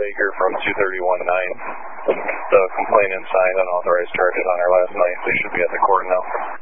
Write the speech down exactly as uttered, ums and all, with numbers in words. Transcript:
Baker from two thirty-one nine. The complainant signed unauthorized charges on her last night. They should be at the court now.